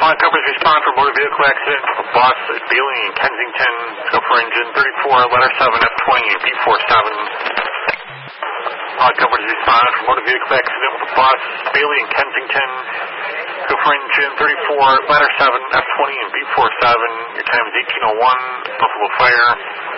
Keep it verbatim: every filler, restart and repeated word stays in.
Flying companies respond for motor vehicle accident with a bus at Bailey and Kensington. Go for engine thirty-four, letter seven, F twenty, and B forty-seven. Flying companies respond for motor vehicle accident with a bus at Bailey and Kensington. Go for engine thirty-four, letter seven, F twenty, and B forty-seven. Your time is eighteen oh one. Buffalo Fire.